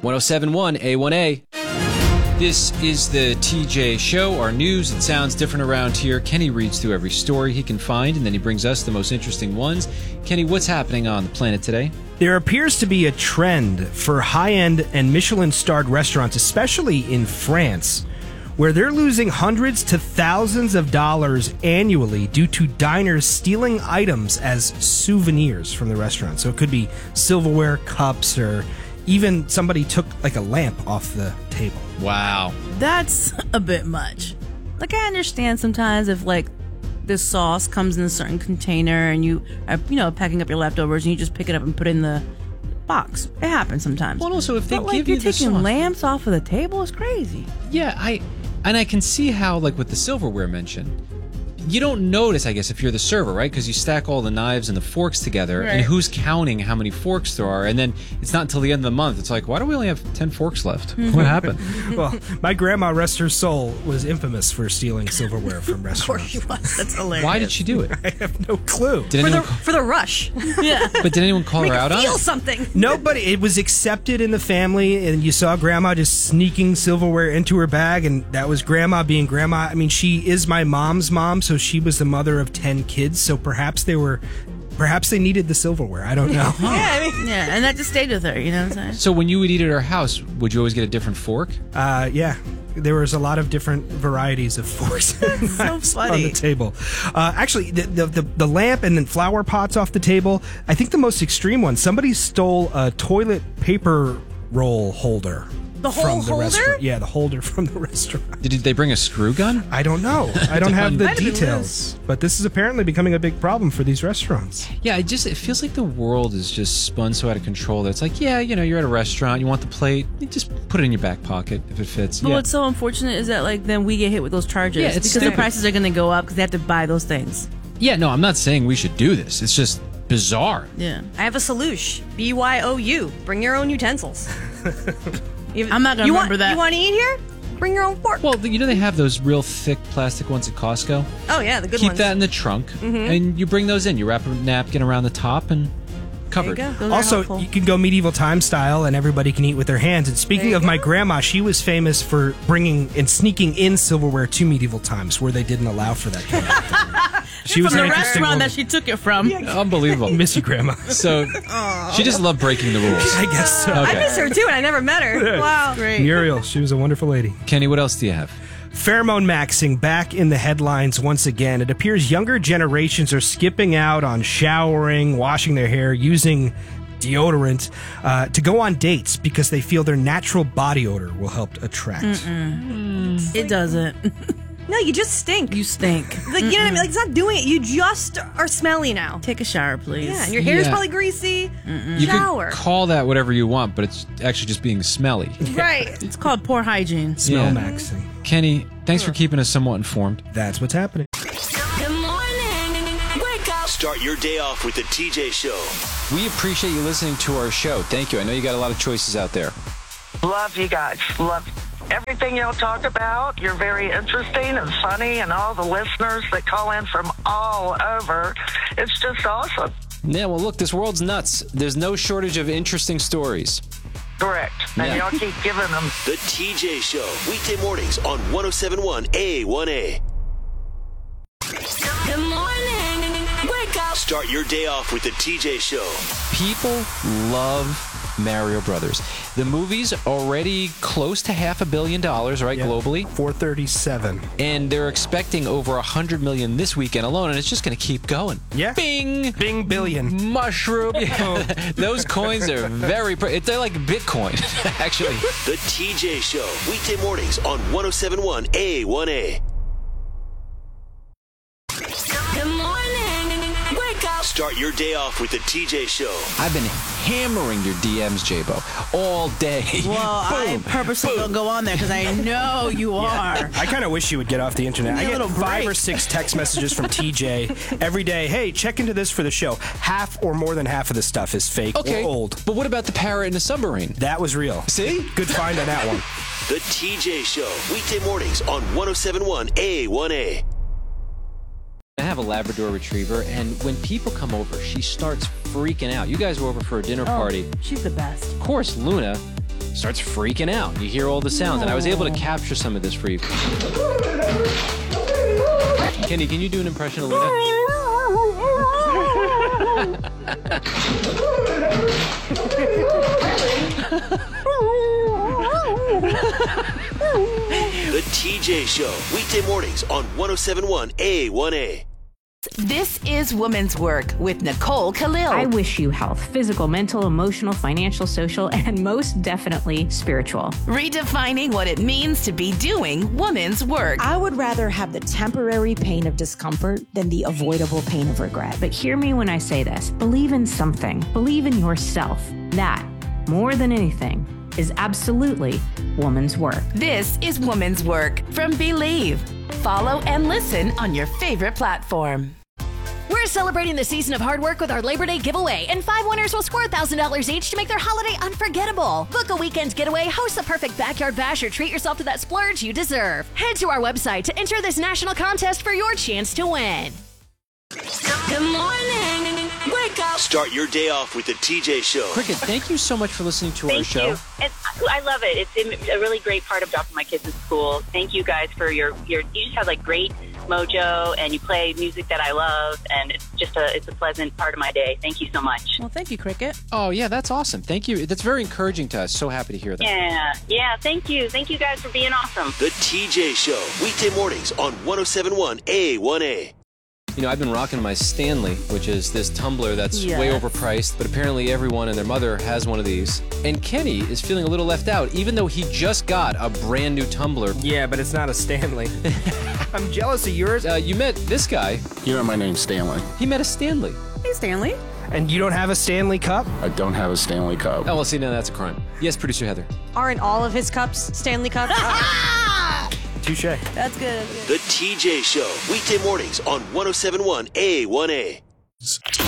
1071 A1A. This is the TJ Show, our news. It sounds different around here. Kenny reads through every story he can find, and then he brings us the most interesting ones. Kenny, what's happening on the planet today? There appears to be a trend for high-end and Michelin-starred restaurants, especially in France, where they're losing hundreds to thousands of dollars annually due to diners stealing items as souvenirs from the restaurant. So it could be silverware, cups, or even somebody took like a lamp off the table. Wow. That's a bit much. Like, I understand sometimes if, like, this sauce comes in a certain container and you are, packing up your leftovers and you just pick it up and put it in the box. It happens sometimes. Well, also, if they but, give you you're the taking sauce. lamps off of the table is crazy. Yeah, I can see how, like, with the silverware mentioned, you don't notice, I guess, if you're the server, right? Because you stack all the knives and the forks together, and who's counting how many forks there are? And then it's not until the end of the month. It's like, why do we only have 10 forks left? What happened? Well, my grandma, rest her soul, was infamous for stealing silverware from restaurants. Of course she was. That's hilarious. Why did she do it? I have no clue. For the rush. Yeah. But did anyone call her out on Feel it? something. Nobody. It was accepted in the family, and you saw grandma just sneaking silverware into her bag, and that was grandma being grandma. I mean, she is my mom's mom, so she was the mother of 10 kids, so perhaps they needed the silverware. I don't know. Yeah, and that just stayed with her, you know what I'm saying? So when you would eat at her house, would you always get a different fork? Yeah. There was a lot of different varieties of forks and knives on funny. the table. Actually, the lamp and then flower pots off the table. I think the most extreme one, somebody stole a toilet paper roll holder. The whole from the holder? restaurant. Yeah, the holder from the restaurant. Did they bring a screw gun? I don't know. I don't have the Might have been details. But this is apparently becoming a big problem for these restaurants. Yeah, it feels like the world is just spun so out of control that it's like, yeah, you're at a restaurant, you want the plate, you just put it in your back pocket if it fits. But Yeah. what's so unfortunate is that, like, then we get hit with those charges. Yeah, it's because stupid. the prices are going to go up because they have to buy those things. Yeah, no, I'm not saying we should do this. It's just bizarre. Yeah. I have a solution. BYOU. Bring your own utensils. I'm not going to remember that. You want to eat here? Bring your own fork. Well, they have those real thick plastic ones at Costco. Oh, yeah, the good Keep ones. that in the trunk, and you bring those in. You wrap a napkin around the top and covered. There you go. Those are Also, helpful. you can go medieval time style, and everybody can eat with their hands. And speaking of my grandma, she was famous for bringing and sneaking in silverware to medieval times, where they didn't allow for that kind of thing. She was From an the interesting restaurant woman. that she took it from. Unbelievable. Miss you, grandma. So she just loved breaking the rules. I guess so. I miss her, too, and I never met her. Wow. Great. Muriel, she was a wonderful lady. Kenny, what else do you have? Pheromone maxing back in the headlines once again. It appears younger generations are skipping out on showering, washing their hair, using deodorant to go on dates because they feel their natural body odor will help attract. It doesn't. No, you just stink. You stink. Like, you know what I mean? Like, it's not doing it. You just are smelly now. Take a shower, please. Yeah, and your hair's Yeah. probably greasy. You Shower. can call that whatever you want, but it's actually just being smelly. Right. It's called poor hygiene. Smell Yeah. maxing. Kenny, thanks for keeping us somewhat informed. That's what's happening. Good morning. Wake up. Start your day off with the TJ Show. We appreciate you listening to our show. Thank you. I know you got a lot of choices out there. Love you guys. Love everything y'all talk about. You're very interesting and funny, and all the listeners that call in from all over. It's just awesome. Yeah, well, look, this world's nuts. There's no shortage of interesting stories. Correct. And Yeah. y'all keep giving them. The TJ Show. Weekday mornings on 1071 A1A. Good morning. Wake up. Start your day off with the TJ Show. People love Mario Brothers. The movie's already close to $500 million, right, Yeah. globally? 437. And they're expecting over $100 million this weekend alone, and it's just going to keep going. Yeah. Bing! Bing billion. Mushroom. Those coins are very... They're like Bitcoin, actually. The TJ Show. Weekday mornings on 1071 A1A. Good morning. Wake up. Start your day off with the TJ Show. I've been hammering your DMs, J-Bo, all day. Well, I purposely don't go on there because I know you are. I kind of wish you would get off the internet. I Give me a get little 5 or break. 6 text messages from TJ every day. Hey, check into this for the show. Half or more than half of the stuff is fake Okay, or old. but what about the parrot in the submarine? That was real. See? Good find on that one. The TJ Show. Weekday mornings on 1071 A1A. I have a Labrador Retriever, and when people come over, she starts freaking out. You guys were over for a dinner party. She's the best. Of course, Luna starts freaking out. You hear all the sounds, and I was able to capture some of this for you. Kenny, can you do an impression of Luna? The TJ Show, weekday mornings on 107.1 A1A. This is Woman's Work with Nicole Khalil. I wish you health, physical, mental, emotional, financial, social, and most definitely spiritual. Redefining what it means to be doing woman's work. I would rather have the temporary pain of discomfort than the avoidable pain of regret. But hear me when I say this. Believe in something. Believe in yourself. That, more than anything, is absolutely woman's work. This is Woman's Work from Believe. Follow and listen on your favorite platform. We're celebrating the season of hard work with our Labor Day giveaway, and 5 winners will score $1,000 each to make their holiday unforgettable. Book a weekend getaway, host the perfect backyard bash, or treat yourself to that splurge you deserve. Head to our website to enter this national contest for your chance to win. Good morning. Wake up. Start your day off with the TJ Show. Cricket, thank you so much for listening to our show. And I love it. It's a really great part of dropping my kids in school. Thank you guys for your you just have like great mojo, and you play music that I love, and it's a pleasant part of my day. Thank you so much. Well, thank you, Cricket. Oh, yeah, that's awesome. Thank you. That's very encouraging to us. So happy to hear that. Yeah, thank you. Thank you guys for being awesome. The TJ Show, weekday mornings on 107.1 A1A. You know, I've been rocking my Stanley, which is this tumbler that's way overpriced, but apparently everyone and their mother has one of these. And Kenny is feeling a little left out, even though he just got a brand new tumbler. Yeah, but it's not a Stanley. I'm jealous of yours. You met this guy. You know, my name's Stanley. He met a Stanley. Hey, Stanley. And you don't have a Stanley Cup? I don't have a Stanley Cup. Oh, well, see, now that's a crime. Yes, producer Heather. Aren't all of his cups Stanley Cups? Touche. That's good. The TJ Show, weekday mornings on 107.1 A1A.